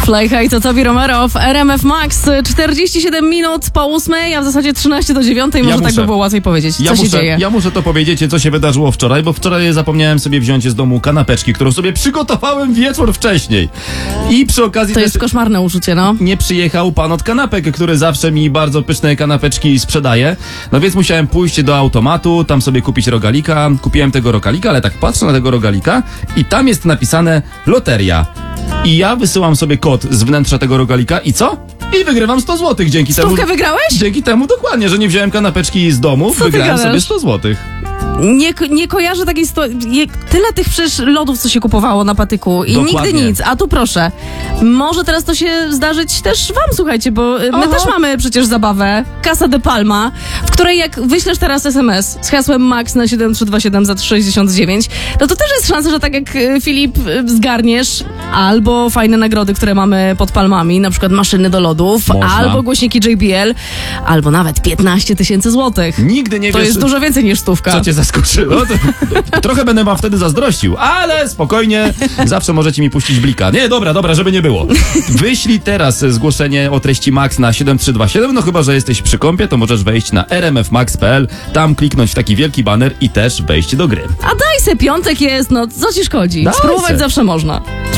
Fly High to Tobi Romero w RMF Max. 47 minut po 8, a w zasadzie 13 do 9. Może tak by było łatwiej powiedzieć. Co się dzieje? Ja muszę to powiedzieć, co się wydarzyło wczoraj, bo wczoraj zapomniałem sobie wziąć z domu kanapeczki, którą sobie przygotowałem wieczór wcześniej. I przy okazji... To jest koszmarne uczucie, no. Nie przyjechał pan od kanapek, który zawsze mi bardzo pyszne kanapeczki sprzedaje. No więc musiałem pójść do automatu, tam sobie kupić rogalika. Kupiłem tego rogalika, ale tak patrzę na tego rogalika i tam jest napisane loteria. I ja wysyłam sobie kod z wnętrza tego rogalika i co? I wygrywam 100 zł dzięki temu. Stówkę wygrałeś? Dzięki temu dokładnie, że nie wziąłem kanapeczki z domu, wygrałem sobie 100 zł. Nie kojarzę takiej tyle tych przecież lodów, co się kupowało na patyku i Dokładnie. nigdy nic. A tu proszę, może teraz to się zdarzyć też wam, słuchajcie, bo my też mamy przecież zabawę Casa de Palma, w której jak wyślesz teraz SMS z hasłem MAX na 7327 za 369, no to też jest szansa, że tak jak Filip zgarniesz albo fajne nagrody, które mamy pod palmami, na przykład maszyny do lodów, Można. albo głośniki JBL, albo nawet 15 000 złotych. Nigdy nie To wiesz, jest dużo więcej niż stówka. co cię zaskoczyło. Trochę będę wam wtedy zazdrościł, ale spokojnie, zawsze możecie mi puścić blika. Nie, dobra, żeby nie było. Wyślij teraz zgłoszenie o treści MAX na 7327, no chyba, że jesteś przy kompie, to możesz wejść na rmfmax.pl, tam kliknąć w taki wielki baner i też wejść do gry. A daj se, piątek jest, no co ci szkodzi? Daj Spróbować se. zawsze można.